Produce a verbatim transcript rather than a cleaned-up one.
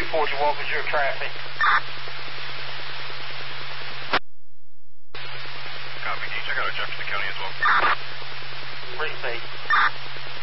two forty, what was your traffic? Copy. Can you check out Jefferson County as well? Receive.